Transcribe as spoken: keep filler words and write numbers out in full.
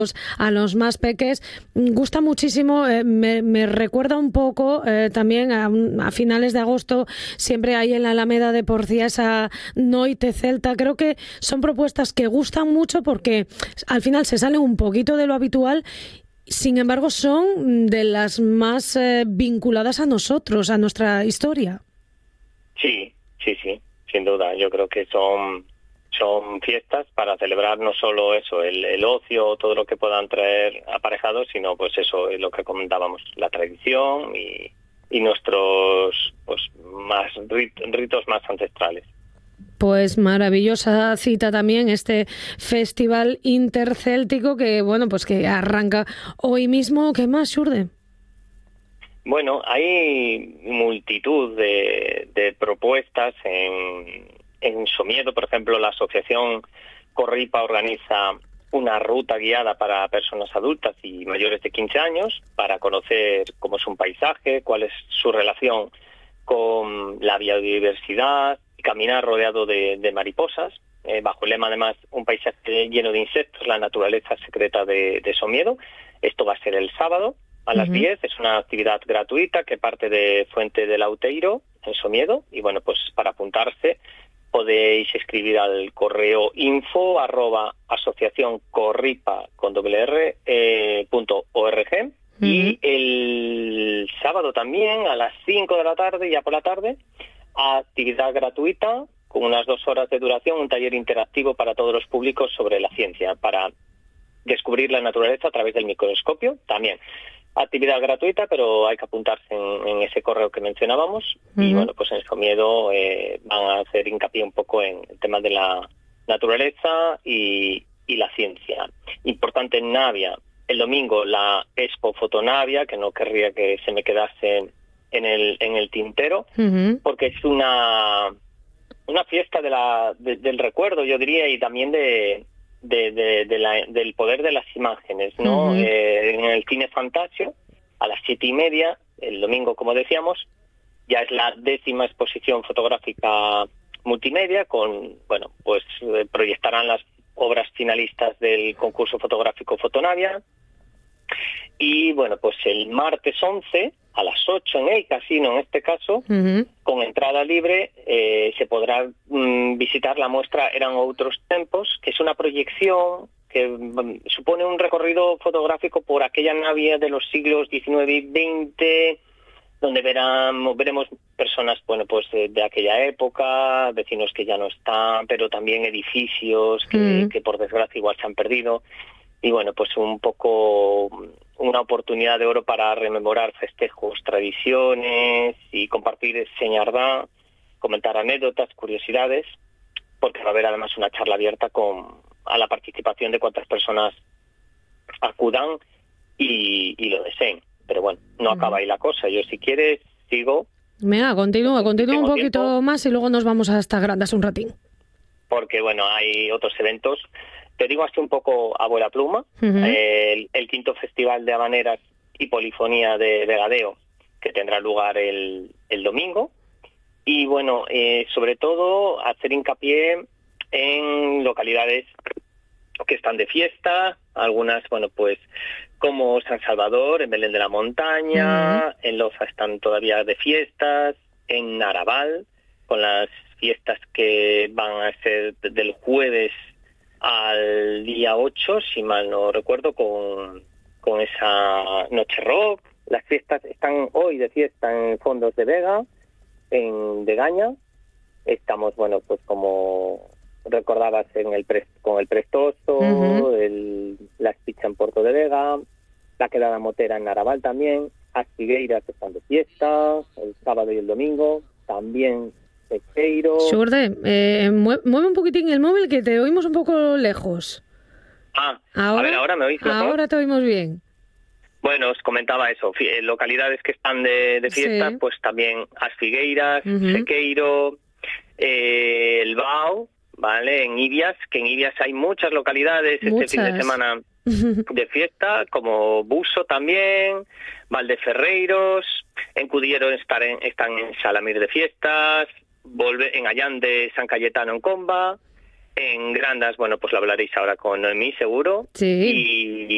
a los más peques. Gusta muchísimo, eh, me, me recuerda un poco eh, también a, a finales de agosto, siempre hay en la Alameda de Porcia esa Noite Celta. Creo que son propuestas que gustan mucho porque al final se salen un poquito de lo habitual. Sin embargo, son de las más eh, vinculadas a nosotros, a nuestra historia. Sí, sí, sí, sin duda. Yo creo que son... Son fiestas para celebrar no solo eso, el, el ocio, todo lo que puedan traer aparejados, sino pues eso es lo que comentábamos, la tradición y, y nuestros pues más rit, ritos más ancestrales. Pues maravillosa cita también este Festival Intercéltico que bueno pues que arranca hoy mismo. ¿Qué más, Xurde? Bueno, hay multitud de, de propuestas en En Somiedo, por ejemplo, la asociación Corripa organiza una ruta guiada para personas adultas y mayores de quince años para conocer cómo es un paisaje, cuál es su relación con la biodiversidad y caminar rodeado de, de mariposas. Eh, bajo el lema, además, un paisaje lleno de insectos, la naturaleza secreta de, de Somiedo. Esto va a ser el sábado a las uh-huh. diez. Es una actividad gratuita que parte de Fuente del Outeiro, en Somiedo. Y bueno, pues para apuntarse podéis escribir al correo info arroba asociación corripa con doble r eh, punto org. Uh-huh. Y el sábado también a las cinco de la tarde, ya por la tarde, actividad gratuita con unas dos horas de duración, un taller interactivo para todos los públicos sobre la ciencia, para descubrir la naturaleza a través del microscopio. También actividad gratuita, pero hay que apuntarse en, en ese correo que mencionábamos. Uh-huh. Y bueno, pues en Somiedo eh, van a hacer hincapié un poco en el tema de la naturaleza y, y la ciencia. Importante en Navia, el domingo la Expo Fotonavia, que no querría que se me quedase en el en el tintero, uh-huh. porque es una una fiesta de la de, del recuerdo, yo diría, y también de De, de, de la, del poder de las imágenes, ¿no? Uh-huh. Eh, en el Cine Fantasio, a las siete y media, el domingo, como decíamos, ya es la décima exposición fotográfica multimedia, con, bueno, pues eh, proyectarán las obras finalistas del concurso fotográfico Fotonavia. Y bueno, pues el martes once, a las ocho en el casino, en este caso, uh-huh. con entrada libre, eh, se podrá mm, visitar la muestra Eran Outros Tempos, que es una proyección que mm, supone un recorrido fotográfico por aquella Navia de los siglos diecinueve y veinte, donde verán, veremos personas, bueno, pues de, de aquella época, vecinos que ya no están, pero también edificios que, uh-huh. que por desgracia igual se han perdido. Y bueno, pues un poco una oportunidad de oro para rememorar festejos, tradiciones y compartir señardá, comentar anécdotas, curiosidades, porque va a haber además una charla abierta con a la participación de cuantas personas acudan y, y lo deseen. Pero bueno, no uh-huh. acaba ahí la cosa. Yo, si quieres, sigo. Venga, continúa, continúa un poquito tiempo, más y luego nos vamos hasta Grandas un ratín. Porque bueno, hay otros eventos. Te digo así un poco a vuela pluma, uh-huh. eh, el, el quinto Festival de Habaneras y Polifonía de Vegadeo, que tendrá lugar el, el domingo. Y bueno, eh, sobre todo hacer hincapié en localidades que están de fiesta, algunas, bueno, pues como San Salvador, en Belén de la Montaña, uh-huh. en Loza están todavía de fiestas, en Arabal, con las fiestas que van a ser del jueves al día ocho, si mal no recuerdo, con, con esa noche rock. Las fiestas están hoy de fiesta en Fondos de Vega, en Degaña. Estamos, bueno, pues como recordabas, en el pre, con el Prestoso, uh-huh. el, la Espicha en Puerto de Vega, la Quedada Motera en Arabal también, as Figueiras están de fiesta, el sábado y el domingo, también Xurde, eh, mueve un poquitín el móvil que te oímos un poco lejos. Ah, ¿ahora? A ver, ¿ahora me oís mejor? Ahora te oímos bien. Bueno, os comentaba eso, localidades que están de, de fiesta, sí. Pues también As Figueiras, uh-huh. Sequeiro, eh, El Bao, ¿vale? En Ibias, que en Ibias hay muchas localidades muchas. Este fin de semana de fiesta, como Buso también, Valdeferreiros, en Cudiero están en, están en Salamir de fiestas, Volve, en Allande, San Cayetano en Comba, en Grandas, bueno, pues lo hablaréis ahora con Noemí, seguro. Sí. Y